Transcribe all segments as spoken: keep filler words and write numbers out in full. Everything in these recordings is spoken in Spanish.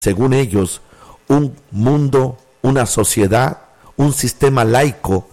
según ellos, un mundo, una sociedad, un sistema laico,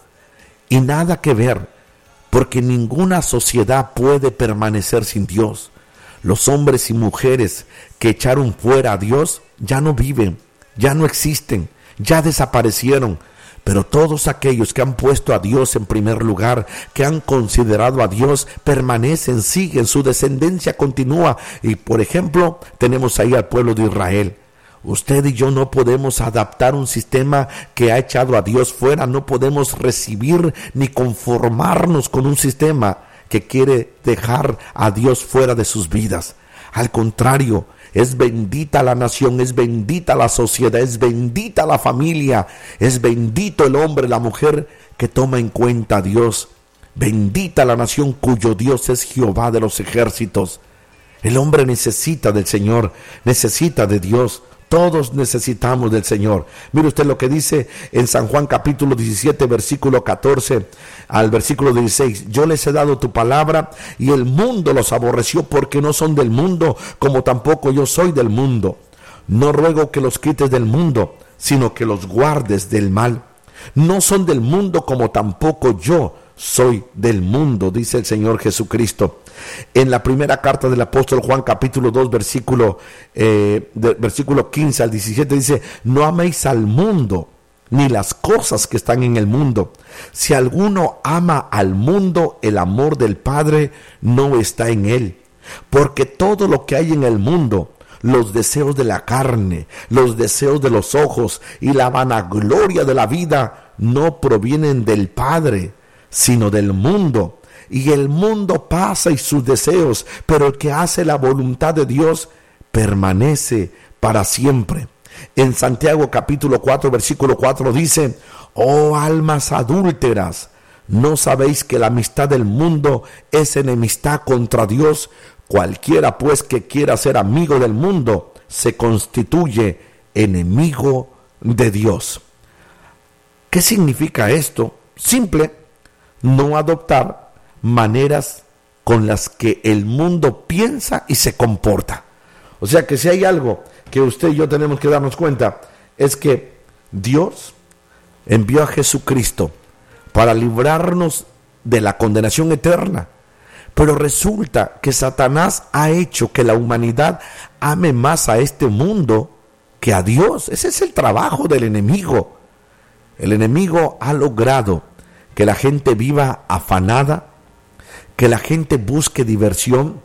y nada que ver, porque ninguna sociedad puede permanecer sin Dios. Los hombres y mujeres que echaron fuera a Dios ya no viven, ya no existen, ya desaparecieron. Pero todos aquellos que han puesto a Dios en primer lugar, que han considerado a Dios, permanecen, siguen, su descendencia continúa. Y por ejemplo, tenemos ahí al pueblo de Israel. Usted y yo no podemos adaptar un sistema que ha echado a Dios fuera, no podemos recibir ni conformarnos con un sistema que quiere dejar a Dios fuera de sus vidas. Al contrario, es bendita la nación, es bendita la sociedad, es bendita la familia, es bendito el hombre, la mujer que toma en cuenta a Dios. Bendita la nación cuyo Dios es Jehová de los ejércitos. El hombre necesita del Señor, necesita de Dios. Todos necesitamos del Señor. Mire usted lo que dice en San Juan capítulo diecisiete, versículo catorce al versículo dieciséis. Yo les he dado tu palabra y el mundo los aborreció porque no son del mundo, como tampoco yo soy del mundo. No ruego que los quites del mundo, sino que los guardes del mal. No son del mundo como tampoco yo soy del mundo, dice el Señor Jesucristo. En la primera carta del apóstol Juan, capítulo dos, versículo, eh, de, versículo quince al diecisiete, dice: no améis al mundo, ni las cosas que están en el mundo. Si alguno ama al mundo, el amor del Padre no está en él. Porque todo lo que hay en el mundo, los deseos de la carne, los deseos de los ojos y la vanagloria de la vida, no provienen del Padre, sino del mundo. Y el mundo pasa y sus deseos, pero el que hace la voluntad de Dios permanece para siempre. En Santiago capítulo cuatro, versículo cuatro dice: oh almas adúlteras, ¿no sabéis que la amistad del mundo es enemistad contra Dios? Cualquiera pues que quiera ser amigo del mundo se constituye enemigo de Dios. ¿Qué significa esto? Simple: no adoptar maneras con las que el mundo piensa y se comporta. O sea que si hay algo que usted y yo tenemos que darnos cuenta, es que Dios envió a Jesucristo para librarnos de la condenación eterna. Pero resulta que Satanás ha hecho que la humanidad ame más a este mundo que a Dios. Ese es el trabajo del enemigo. El enemigo ha logrado que la gente viva afanada, que la gente busque diversión,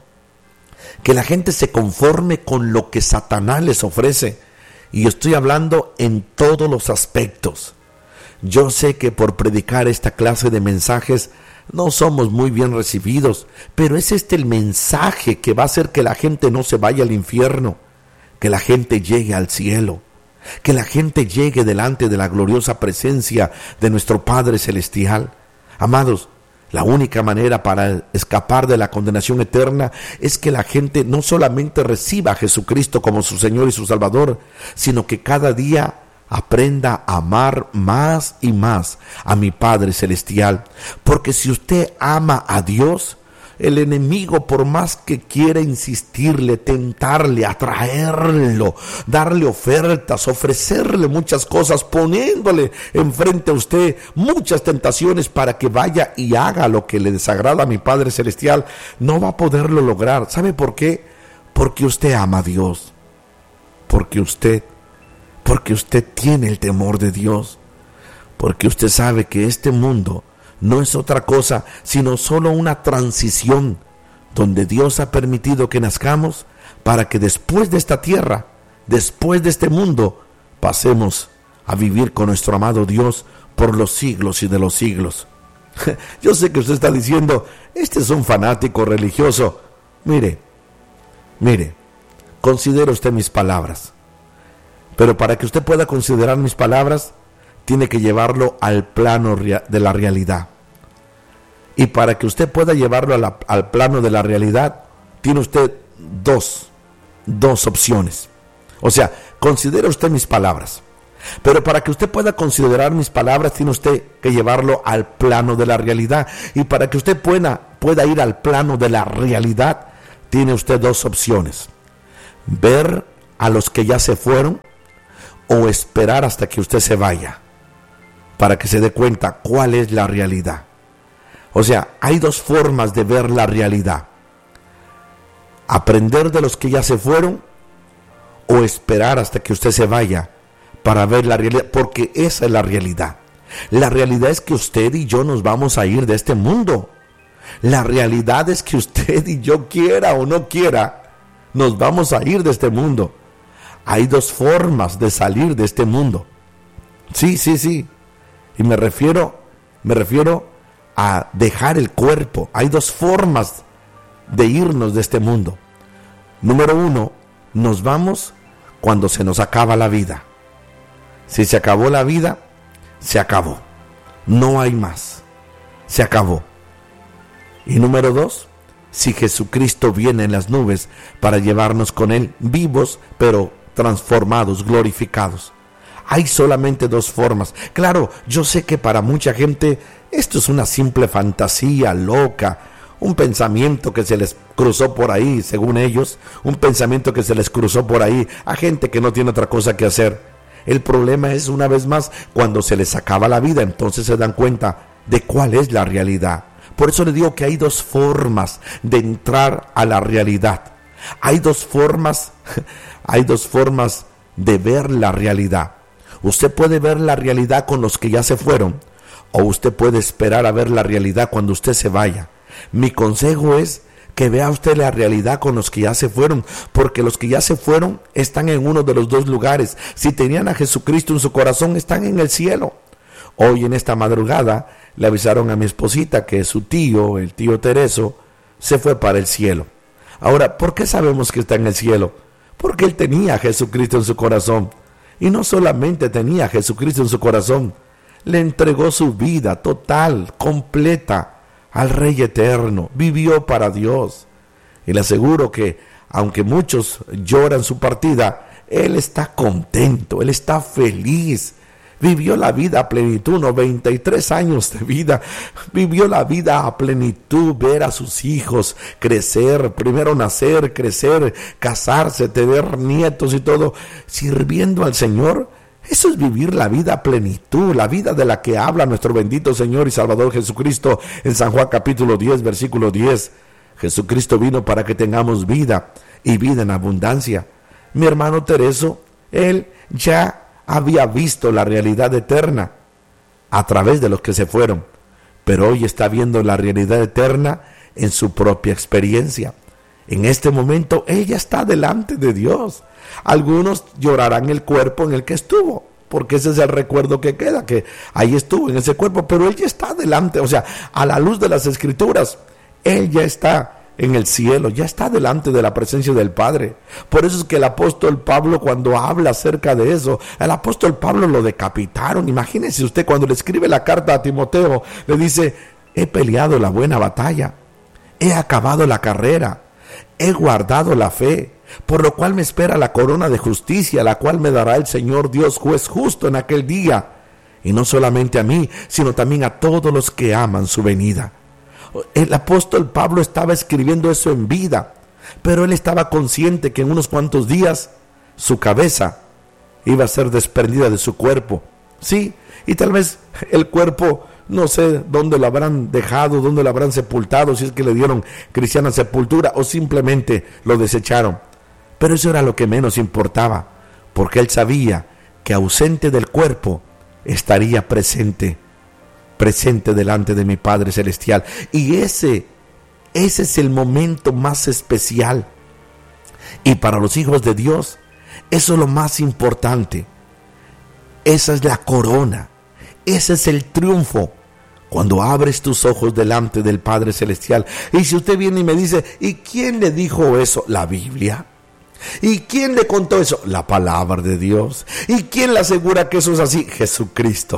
que la gente se conforme con lo que Satanás les ofrece. Y estoy hablando en todos los aspectos. Yo sé que por predicar esta clase de mensajes no somos muy bien recibidos, pero es este el mensaje que va a hacer que la gente no se vaya al infierno, que la gente llegue al cielo, que la gente llegue delante de la gloriosa presencia de nuestro Padre Celestial. Amados, la única manera para escapar de la condenación eterna es que la gente no solamente reciba a Jesucristo como su Señor y su Salvador, sino que cada día aprenda a amar más y más a mi Padre Celestial. Porque si usted ama a Dios, el enemigo, por más que quiera insistirle, tentarle, atraerlo, darle ofertas, ofrecerle muchas cosas, poniéndole enfrente a usted muchas tentaciones para que vaya y haga lo que le desagrada a mi Padre Celestial, no va a poderlo lograr. ¿Sabe por qué? Porque usted ama a Dios. Porque usted, porque usted tiene el temor de Dios. Porque usted sabe que este mundo no es otra cosa sino solo una transición donde Dios ha permitido que nazcamos para que después de esta tierra, después de este mundo, pasemos a vivir con nuestro amado Dios por los siglos y de los siglos. Yo sé que usted está diciendo: este es un fanático religioso. Mire, mire, considere usted mis palabras. Pero para que usted pueda considerar mis palabras, tiene que llevarlo al plano de la realidad. Y para que usted pueda llevarlo a la, al plano de la realidad, tiene usted dos, dos opciones. O sea, considere usted mis palabras. Pero para que usted pueda considerar mis palabras, tiene usted que llevarlo al plano de la realidad. Y para que usted pueda, pueda ir al plano de la realidad, tiene usted dos opciones: ver a los que ya se fueron o esperar hasta que usted se vaya para que se dé cuenta cuál es la realidad? O sea, hay dos formas de ver la realidad: aprender de los que ya se fueron o esperar hasta que usted se vaya para ver la realidad, porque esa es la realidad. La realidad es que usted y yo nos vamos a ir de este mundo. La realidad es que usted y yo, quiera o no quiera, nos vamos a ir de este mundo. Hay dos formas de salir de este mundo. Sí, sí, sí. Y me refiero, me refiero a dejar el cuerpo. Hay dos formas de irnos de este mundo. Número uno, nos vamos cuando se nos acaba la vida. Si se acabó la vida, se acabó. No hay más. Se acabó. Y número dos, si Jesucristo viene en las nubes para llevarnos con Él vivos, pero transformados, glorificados. Hay solamente dos formas. Claro, yo sé que para mucha gente esto es una simple fantasía loca, un pensamiento que se les cruzó por ahí, según ellos, un pensamiento que se les cruzó por ahí a gente que no tiene otra cosa que hacer. El problema es, una vez más, cuando se les acaba la vida, entonces se dan cuenta de cuál es la realidad. Por eso le digo que hay dos formas de entrar a la realidad. Hay dos formas, hay dos formas de ver la realidad. Usted puede ver la realidad con los que ya se fueron, o usted puede esperar a ver la realidad cuando usted se vaya. Mi consejo es que vea usted la realidad con los que ya se fueron, porque los que ya se fueron están en uno de los dos lugares. Si tenían a Jesucristo en su corazón, están en el cielo. Hoy en esta madrugada le avisaron a mi esposita que su tío, el tío Tereso, se fue para el cielo. Ahora, ¿por qué sabemos que está en el cielo? Porque él tenía a Jesucristo en su corazón. Y no solamente tenía a Jesucristo en su corazón, le entregó su vida total, completa, al Rey Eterno. Vivió para Dios. Y le aseguro que, aunque muchos lloran su partida, él está contento, él está feliz. Vivió la vida a plenitud, noventa y tres años de vida. Vivió la vida a plenitud, ver a sus hijos crecer, primero nacer, crecer, casarse, tener nietos y todo, sirviendo al Señor. Eso es vivir la vida a plenitud, la vida de la que habla nuestro bendito Señor y Salvador Jesucristo en San Juan capítulo diez, versículo diez. Jesucristo vino para que tengamos vida y vida en abundancia. Mi hermano Tereso, él ya había visto la realidad eterna a través de los que se fueron, pero hoy está viendo la realidad eterna en su propia experiencia. En este momento ella está delante de Dios. Algunos llorarán el cuerpo en el que estuvo, porque ese es el recuerdo que queda, que ahí estuvo en ese cuerpo, pero él ya está delante, o sea, a la luz de las Escrituras, él ya está en el cielo, ya está delante de la presencia del Padre. Por eso es que el apóstol Pablo, cuando habla acerca de eso, el apóstol Pablo lo decapitaron. Imagínese usted, cuando le escribe la carta a Timoteo, le dice: he peleado la buena batalla, he acabado la carrera, he guardado la fe, por lo cual me espera la corona de justicia, la cual me dará el Señor Dios juez justo en aquel día, y no solamente a mí, sino también a todos los que aman su venida. El apóstol Pablo estaba escribiendo eso en vida, pero él estaba consciente que en unos cuantos días su cabeza iba a ser desprendida de su cuerpo. Sí, y tal vez el cuerpo, no sé dónde lo habrán dejado, dónde lo habrán sepultado, si es que le dieron cristiana sepultura o simplemente lo desecharon. Pero eso era lo que menos importaba, porque él sabía que ausente del cuerpo estaría presente. presente delante de mi Padre Celestial. Y ese, ese es el momento más especial. Y para los hijos de Dios, eso es lo más importante. Esa es la corona. Ese es el triunfo. Cuando abres tus ojos delante del Padre Celestial. Y si usted viene y me dice: ¿y quién le dijo eso? La Biblia. ¿Y quién le contó eso? La palabra de Dios. ¿Y quién le asegura que eso es así? Jesucristo.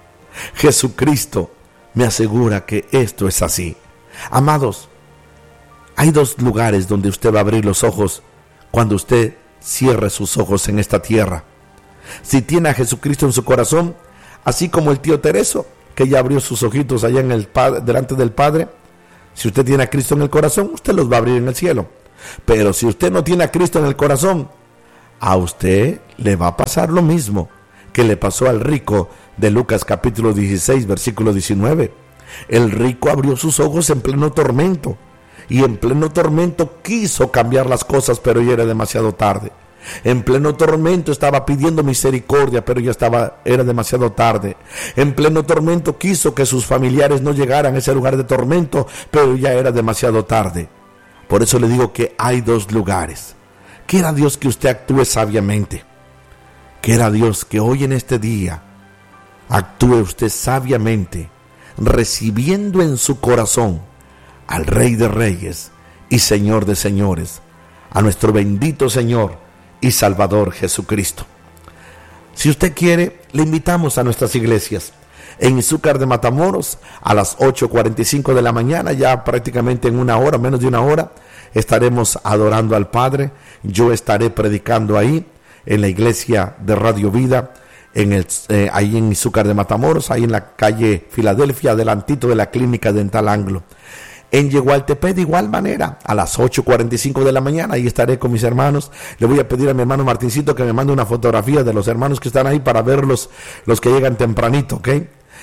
Jesucristo me asegura que esto es así. Amados, hay dos lugares donde usted va a abrir los ojos cuando usted cierre sus ojos en esta tierra. Si tiene a Jesucristo en su corazón, así como el tío Tereso, que ya abrió sus ojitos allá en el padre, delante del Padre, si usted tiene a Cristo en el corazón, usted los va a abrir en el cielo. Pero si usted no tiene a Cristo en el corazón, a usted le va a pasar lo mismo que le pasó al rico de Lucas capítulo dieciséis, versículo diecinueve. El rico abrió sus ojos en pleno tormento, y en pleno tormento quiso cambiar las cosas, pero ya era demasiado tarde. En pleno tormento estaba pidiendo misericordia, pero ya estaba, era demasiado tarde. En pleno tormento quiso que sus familiares no llegaran a ese lugar de tormento, pero ya era demasiado tarde. Por eso le digo que hay dos lugares. Quiera Dios que usted actúe sabiamente. Quiera Dios que hoy en este día actúe usted sabiamente, recibiendo en su corazón al Rey de Reyes y Señor de Señores, a nuestro bendito Señor y Salvador Jesucristo. Si usted quiere, le invitamos a nuestras iglesias. En Izúcar de Matamoros, a las ocho cuarenta y cinco de la mañana, ya prácticamente en una hora, menos de una hora, estaremos adorando al Padre. Yo estaré predicando ahí, en la iglesia de Radio Vida, en el, eh, ahí en Izúcar de Matamoros, ahí en la calle Filadelfia, adelantito de la Clínica Dental Anglo. En Yegualtepec de igual manera, a las ocho cuarenta y cinco de la mañana, ahí estaré con mis hermanos. Le voy a pedir a mi hermano Martincito que me mande una fotografía de los hermanos que están ahí para verlos, los que llegan tempranito, ¿ok?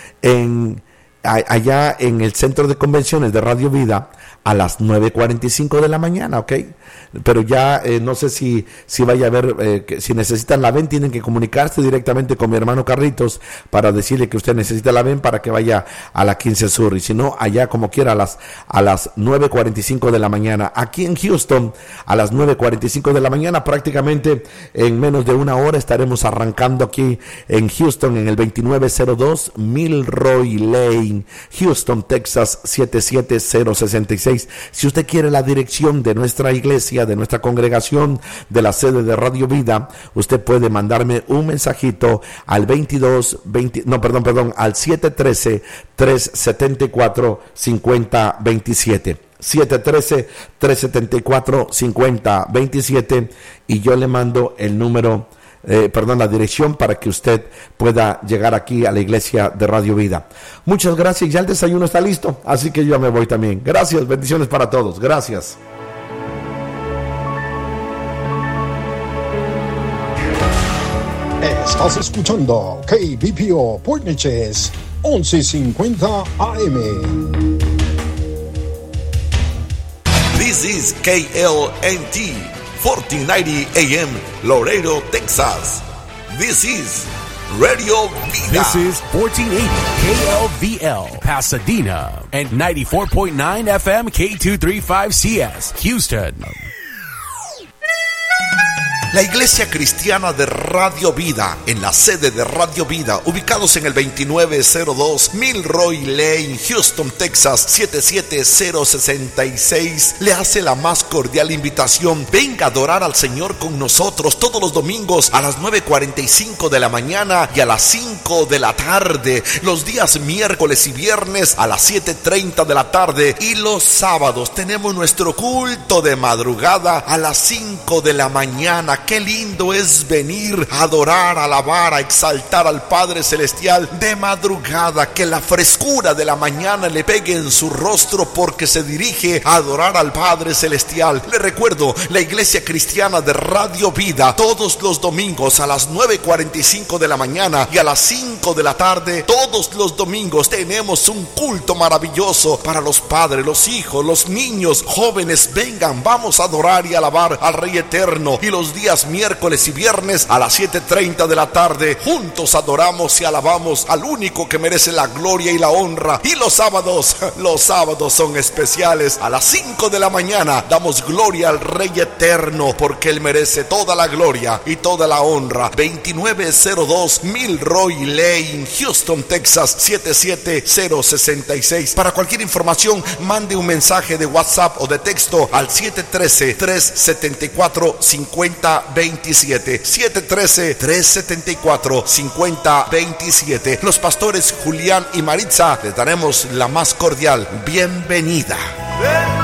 En, a, allá en el Centro de Convenciones de Radio Vida, a las nueve cuarenta y cinco de la mañana, ¿ok? Pero ya eh, no sé si, si vaya a haber, eh, que, si necesitan la V E N, tienen que comunicarse directamente con mi hermano Carritos para decirle que usted necesita la V E N para que vaya a la quince Sur, y si no, allá como quiera a las, a las nueve cuarenta y cinco de la mañana. Aquí en Houston, a las nueve cuarenta y cinco de la mañana, prácticamente en menos de una hora estaremos arrancando aquí en Houston, en el veintinueve cero dos Milroy Lane, Houston, Texas, siete siete cero seis seis. Si usted quiere la dirección de nuestra iglesia, de nuestra congregación, de la sede de Radio Vida, usted puede mandarme un mensajito al veintidós, veinte, no, perdón, perdón, al siete uno tres, tres siete cuatro, cinco cero dos siete. siete uno tres, tres siete cuatro, cinco cero dos siete, y yo le mando el número, eh, perdón, la dirección para que usted pueda llegar aquí a la iglesia de Radio Vida. Muchas gracias, ya el desayuno está listo, así que yo me voy también. Gracias, bendiciones para todos, gracias. Estás escuchando K B P O Port Neches once cincuenta A M. This is K L N T fourteen ninety A M Laredo, Texas. This is Radio Vida. This is fourteen eighty K L V L Pasadena and ninety-four point nine F M K two thirty-five C S Houston. La Iglesia Cristiana de Radio Vida, en la sede de Radio Vida, ubicados en el veintinueve cero dos Milroy Lane, Houston, Texas, siete siete cero seis seis, le hace la más cordial invitación. Venga a adorar al Señor con nosotros todos los domingos a las nueve cuarenta y cinco de la mañana y a las cinco de la tarde, los días miércoles y viernes a las siete treinta de la tarde, y los sábados tenemos nuestro culto de madrugada a las cinco de la mañana. Qué lindo es venir a adorar, a alabar, a exaltar al Padre Celestial de madrugada. Que la frescura de la mañana le pegue en su rostro, porque se dirige a adorar al Padre Celestial. Le recuerdo, la Iglesia Cristiana de Radio Vida, todos los domingos a las nueve cuarenta y cinco de la mañana y a las cinco de la tarde, todos los domingos tenemos un culto maravilloso para los padres, los hijos, los niños, jóvenes. Vengan, vamos a adorar y alabar al Rey Eterno. Y los días miércoles y viernes a las siete treinta de la tarde, juntos adoramos y alabamos al único que merece la gloria y la honra. Y los sábados, los sábados son especiales. A las cinco de la mañana damos gloria al Rey Eterno, porque Él merece toda la gloria y toda la honra. veintinueve cero dos Milroy Lane, Houston, Texas, siete siete cero seis seis. Para cualquier información, mande un mensaje de WhatsApp o de texto al siete uno tres, tres siete cuatro, cinco cero dos siete. siete uno tres, tres siete cuatro, cinco cero dos siete. Los pastores Julián y Maritza les daremos la más cordial bienvenida.